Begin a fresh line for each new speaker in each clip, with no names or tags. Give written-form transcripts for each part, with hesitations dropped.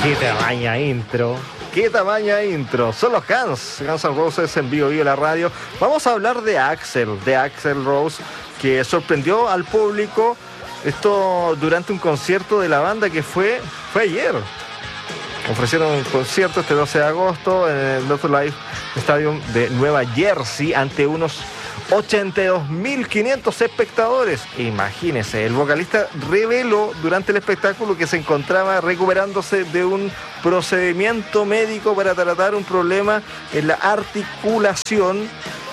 Qué tamaña intro.
¡Qué tamaña intro! Son los Guns N' Roses en Vivo la radio. Vamos a hablar de Axl Rose, que sorprendió al público. Esto durante un concierto de la banda que fue ayer. Ofrecieron un concierto este 12 de agosto en el MetLife Stadium de Nueva Jersey ante unos 82.500 espectadores. Imagínense, el vocalista reveló durante el espectáculo que se encontraba recuperándose de un procedimiento médico para tratar un problema en la articulación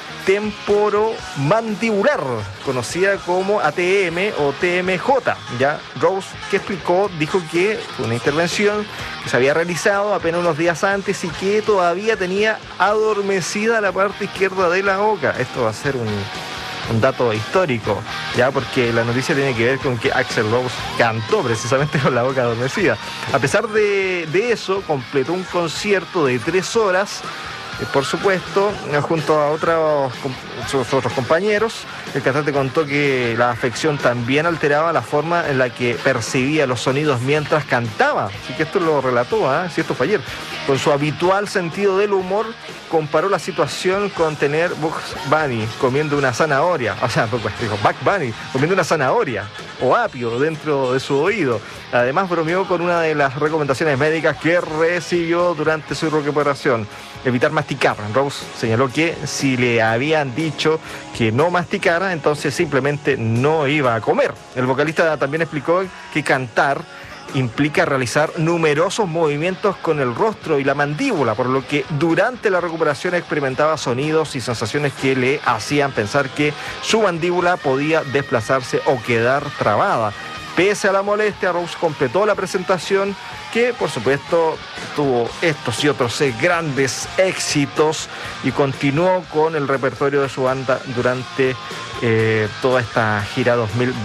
temporomandibular, conocida como ATM o TMJ. Ya Rose, que explicó, dijo que fue una intervención que se había realizado apenas unos días antes y que todavía tenía adormecida la parte izquierda de la boca. Esto va a ser un dato histórico, ya, porque la noticia tiene que ver con que Axl Rose cantó precisamente con la boca adormecida. A pesar de eso, completó un concierto de 3 horas. Por supuesto, junto a sus otros compañeros. El cantante contó que la afección también alteraba la forma en la que percibía los sonidos mientras cantaba. Así que esto lo relató, si esto fue ayer. Con su habitual sentido del humor, comparó la situación con tener Bugs Bunny comiendo una zanahoria. O sea, Bugs Bunny comiendo una zanahoria o apio dentro de su oído. Además, bromeó con una de las recomendaciones médicas que recibió durante su recuperación: evitar masticar. Rose señaló que si le habían dicho que no masticara, entonces simplemente no iba a comer. El vocalista también explicó que cantar implica realizar numerosos movimientos con el rostro y la mandíbula, por lo que durante la recuperación experimentaba sonidos y sensaciones que le hacían pensar que su mandíbula podía desplazarse o quedar trabada. Pese a la molestia, Rose completó la presentación, que por supuesto tuvo estos y otros grandes éxitos, y continuó con el repertorio de su banda durante toda esta gira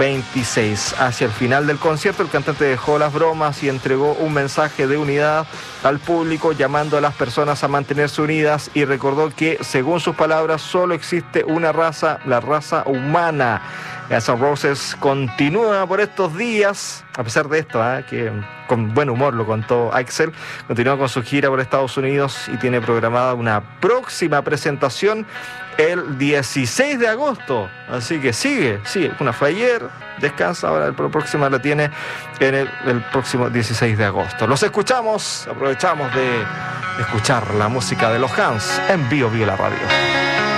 2026. Hacia el final del concierto, el cantante dejó las bromas y entregó un mensaje de unidad al público, llamando a las personas a mantenerse unidas, y recordó que, según sus palabras, solo existe una raza, la raza humana. Guns N' Roses continúa por estos días, a pesar de esto, que con buen humor lo contó Axl, continúa con su gira por Estados Unidos y tiene programada una próxima presentación el 16 de agosto. Así que sigue. Una fue ayer, descansa, ahora la próxima la tiene en el próximo 16 de agosto. Los escuchamos, aprovechamos de escuchar la música de los Guns en Vivo la radio.